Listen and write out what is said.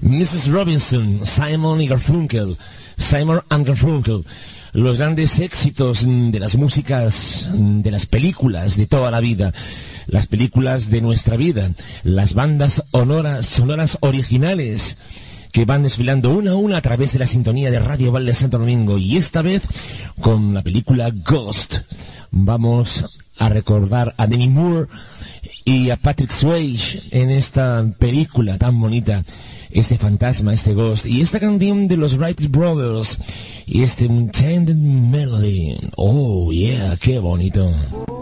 Mrs. Robinson, Simon y Garfunkel, Simon and Garfunkel, los grandes éxitos de las músicas, de las películas de toda la vida, las películas de nuestra vida, las bandas sonoras originales que van desfilando una a una a través de la sintonía de Radio Val de Santo Domingo. Y esta vez con la película Ghost vamos a recordar a Demi Moore y a Patrick Swayze en esta película tan bonita, este fantasma, este Ghost, y esta canción de los Wright Brothers y este Enchanted Melody. Oh yeah, qué bonito.